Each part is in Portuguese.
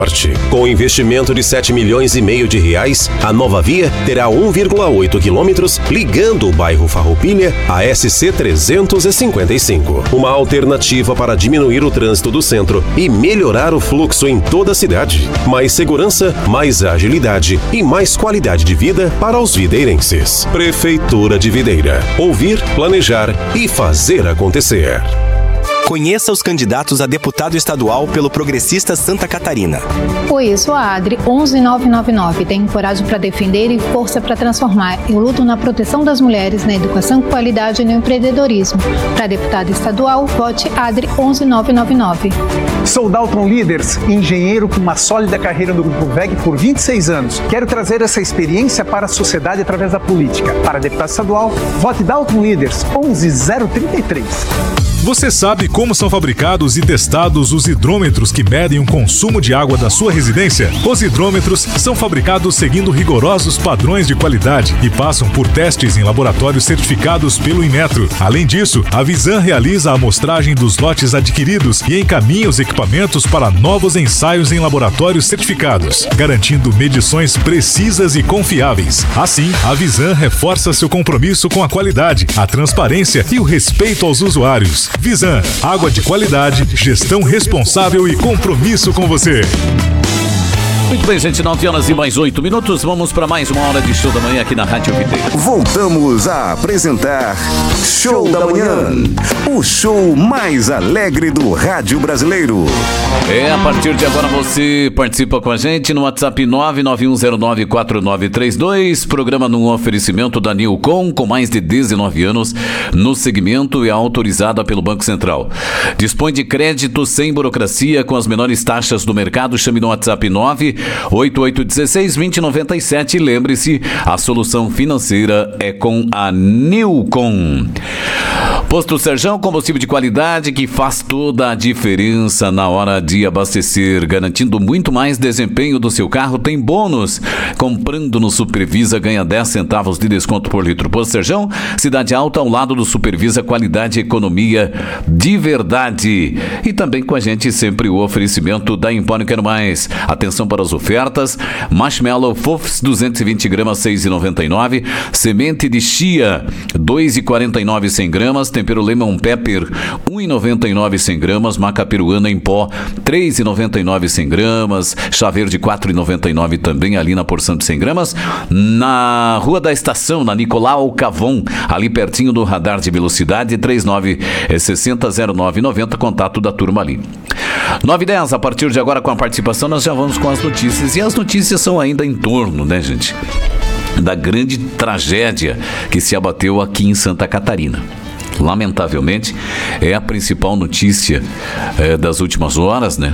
Com investimento de 7 milhões e meio de reais, a nova via terá 1,8 quilômetros ligando o bairro Farroupilha à SC 355. Uma alternativa para diminuir o trânsito do centro e melhorar o fluxo em toda a cidade. Mais segurança, mais agilidade e mais qualidade de vida para os videirenses. Prefeitura de Videira. Ouvir, planejar e fazer acontecer. Conheça os candidatos a deputado estadual pelo Progressista Santa Catarina. Oi, eu sou a Adri, 11999. Tenho coragem para defender e força para transformar. Eu luto na proteção das mulheres, na educação, qualidade e no empreendedorismo. Para deputado estadual, vote Adri, 11999. Sou Dalton Leaders, engenheiro com uma sólida carreira no Grupo VEG por 26 anos. Quero trazer essa experiência para a sociedade através da política. Para deputado estadual, vote Dalton Leaders, 11033. Você sabe como são fabricados e testados os hidrômetros que medem o consumo de água da sua residência? Os hidrômetros são fabricados seguindo rigorosos padrões de qualidade e passam por testes em laboratórios certificados pelo Inmetro. Além disso, a Visan realiza a amostragem dos lotes adquiridos e encaminha os equipamentos para novos ensaios em laboratórios certificados, garantindo medições precisas e confiáveis. Assim, a Visan reforça seu compromisso com a qualidade, a transparência e o respeito aos usuários. Visan, água de qualidade, gestão responsável e compromisso com você. Muito bem, gente, 9 horas e mais 8 minutos. Vamos para mais uma hora de Show da Manhã aqui na Rádio Videira. Voltamos a apresentar Show da Manhã, o show mais alegre do rádio brasileiro. A partir de agora você participa com a gente no WhatsApp 991094932. Programa num oferecimento da Nilcom, com mais de 19 anos no segmento e autorizada pelo Banco Central. Dispõe de crédito sem burocracia com as menores taxas do mercado. Chame no WhatsApp 98816-2097. Lembre-se, a solução financeira é com a Nilcom. Posto Serjão, combustível de qualidade que faz toda a diferença na hora de abastecer, garantindo muito mais desempenho do seu carro. Tem bônus. Comprando no Supervisa, ganha 10 centavos de desconto por litro. Posto Serjão, Cidade Alta, ao lado do Supervisa, qualidade e economia de verdade. E também com a gente sempre o oferecimento da Empório Quero Mais. Atenção para as ofertas. Marshmallow Fofs 220 gramas 6,99. Semente de chia 2,49 100 gramas. Tempero Lemon Pepper 1,99 100 gramas. Maca peruana em pó 3,99 100 gramas. Chá verde 4,99 também ali na porção de 100 gramas. Na Rua da Estação, na Nicolau Cavon, ali pertinho do radar de velocidade, 39600990, contato da turma ali. 9h10, a partir de agora com a participação nós já vamos com as notícias. E as notícias são ainda em torno, né, gente, da grande tragédia que se abateu aqui em Santa Catarina. Lamentavelmente, é a principal notícia das últimas horas, né?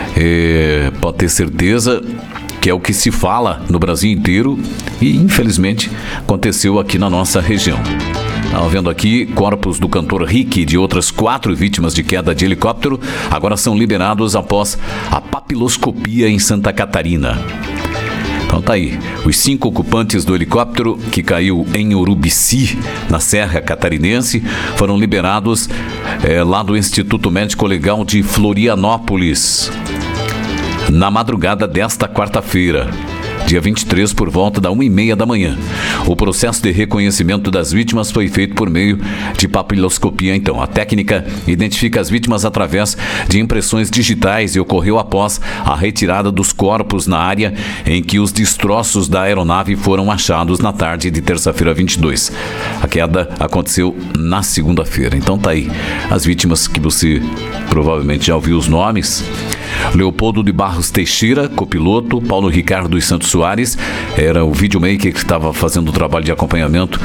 Pode ter certeza que é o que se fala no Brasil inteiro e, infelizmente, aconteceu aqui na nossa região. Estava vendo aqui, corpos do cantor Rick e de outras 4 vítimas de queda de helicóptero agora são liberados após a papiloscopia em Santa Catarina. Então tá aí, os 5 ocupantes do helicóptero que caiu em Urubici, na Serra Catarinense, foram liberados lá do Instituto Médico Legal de Florianópolis, na madrugada desta quarta-feira, dia 23, por volta da 1h30 da manhã. O processo de reconhecimento das vítimas foi feito por meio de papiloscopia. Então, a técnica identifica as vítimas através de impressões digitais e ocorreu após a retirada dos corpos na área em que os destroços da aeronave foram achados na tarde de terça-feira 22. A queda aconteceu na segunda-feira. Então tá aí as vítimas que você provavelmente já ouviu os nomes. Leopoldo de Barros Teixeira, copiloto. Paulo Ricardo dos Santos Soares era o videomaker que estava fazendo o trabalho de acompanhamento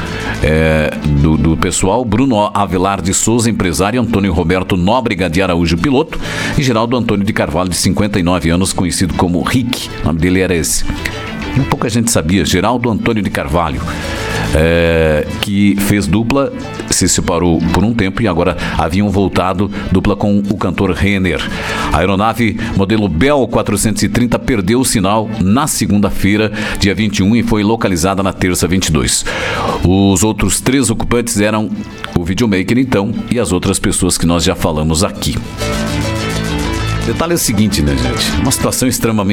do pessoal. Bruno Avelar de Souza, empresário. Antônio Roberto Nóbrega de Araújo, piloto. E Geraldo Antônio de Carvalho, de 59 anos, conhecido como Rick. O nome dele era esse. Pouca gente sabia. Geraldo Antônio de Carvalho, que fez dupla, se separou por um tempo e agora haviam voltado dupla com o cantor Renner. A aeronave modelo Bell 430 perdeu o sinal na segunda-feira, dia 21, e foi localizada na terça 22. Os outros 3 ocupantes eram o videomaker, então, e as outras pessoas que nós já falamos aqui. Detalhe é o seguinte, né, gente? Uma situação extremamente